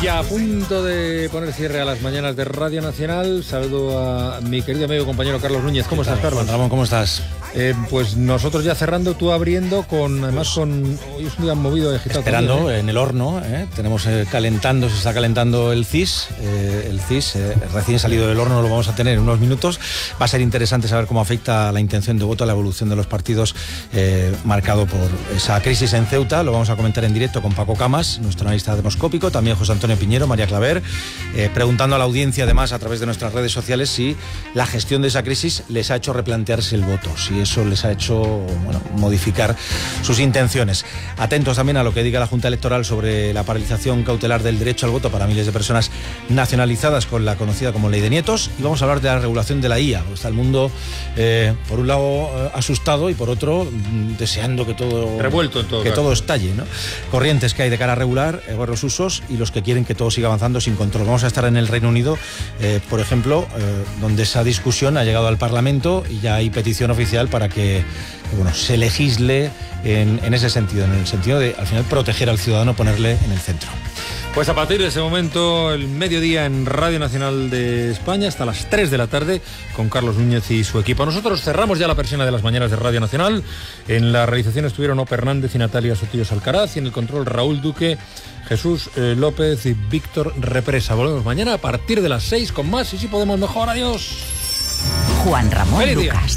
Y a punto de poner cierre a las mañanas de Radio Nacional, saludo a mi querido amigo y compañero Carlos Núñez. ¿Cómo estás, Carlos? Ramón, ¿cómo estás? Pues nosotros ya cerrando, tú abriendo, además hoy es un día movido de agitado. Esperando también, en el horno, tenemos se está calentando el CIS, recién salido del horno, lo vamos a tener en unos minutos. Va a ser interesante saber cómo afecta la intención de voto a la evolución de los partidos marcado por esa crisis en Ceuta. Lo vamos a comentar en directo con Paco Camas, nuestro analista demoscópico, también José Antonio Piñero, María Claver, preguntando a la audiencia además a través de nuestras redes sociales si la gestión de esa crisis les ha hecho replantearse el voto, si eso les ha hecho modificar sus intenciones. Atentos también a lo que diga la Junta Electoral sobre la paralización cautelar del derecho al voto para miles de personas nacionalizadas con la conocida como Ley de Nietos, y vamos a hablar de la regulación de la IA. Está el mundo por un lado asustado y por otro deseando que todo revuelto en todo que caso. Todo estalle, ¿no? Corrientes que hay de cara a regular los usos y los que quieren que todo siga avanzando sin control. Vamos a estar en el Reino Unido, por ejemplo, donde esa discusión ha llegado al Parlamento y ya hay petición oficial para que se legisle en ese sentido, en el sentido de al final proteger al ciudadano, ponerle en el centro. Pues a partir de ese momento, el mediodía en Radio Nacional de España, hasta las 3 de la tarde, con Carlos Núñez y su equipo. Nosotros cerramos ya la persiana de las mañanas de Radio Nacional. En la realización estuvieron Ope Hernández y Natalia Sotillos Alcaraz, y en el control Raúl Duque, Jesús López y Víctor Represa. Volvemos mañana a partir de las 6 con más, y si podemos mejor. Adiós. Juan Ramón Lucas.